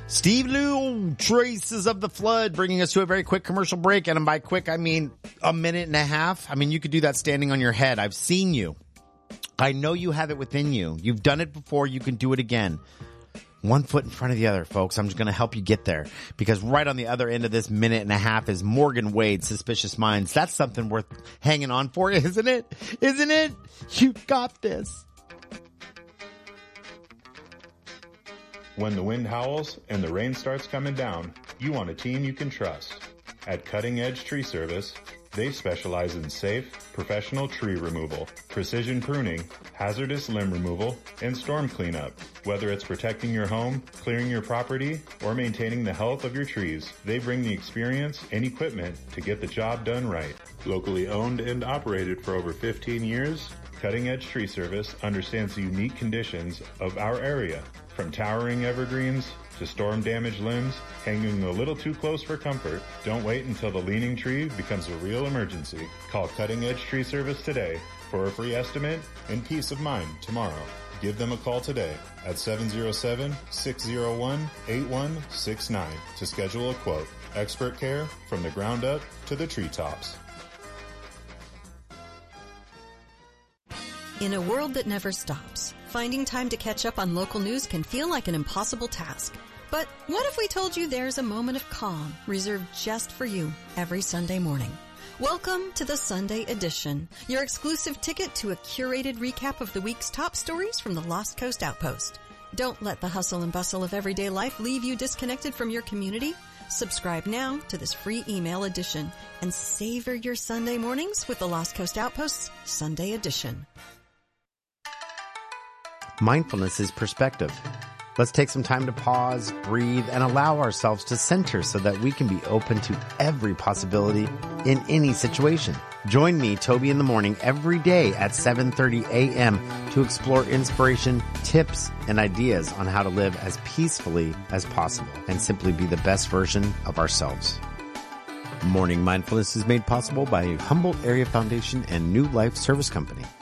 Steve Liu, Traces of the Flood, bringing us to a very quick commercial break. And by quick, I mean a minute and a half. I mean, you could do that standing on your head. I've seen you. I know you have it within you. You've done it before. You can do it again. One foot in front of the other, folks. I'm just going to help you get there, because right on the other end of this minute and a half is Morgan Wade, Suspicious Minds. That's something worth hanging on for, isn't it? Isn't it? You got this. When the wind howls and the rain starts coming down, you want a team you can trust. At Cutting Edge Tree Service, they specialize in safe, professional tree removal, precision pruning, hazardous limb removal, and storm cleanup. Whether it's protecting your home, clearing your property, or maintaining the health of your trees, they bring the experience and equipment to get the job done right. Locally owned and operated for over 15 years, Cutting Edge Tree Service understands the unique conditions of our area, from towering evergreens to storm-damaged limbs, hanging a little too close for comfort. Don't wait until the leaning tree becomes a real emergency. Call Cutting Edge Tree Service today for a free estimate and peace of mind tomorrow. Give them a call today at 707-601-8169 to schedule a quote. Expert care from the ground up to the treetops. In a world that never stops, finding time to catch up on local news can feel like an impossible task. But what if we told you there's a moment of calm reserved just for you every Sunday morning? Welcome to the Sunday Edition, your exclusive ticket to a curated recap of the week's top stories from the Lost Coast Outpost. Don't let the hustle and bustle of everyday life leave you disconnected from your community. Subscribe now to this free email edition and savor your Sunday mornings with the Lost Coast Outpost's Sunday Edition. Mindfulness is perspective. Let's take some time to pause, breathe, and allow ourselves to center so that we can be open to every possibility in any situation. Join me, Toby, in the morning every day at 7:30 a.m. to explore inspiration, tips, and ideas on how to live as peacefully as possible and simply be the best version of ourselves. Morning Mindfulness is made possible by Humboldt Area Foundation and New Life Service Company.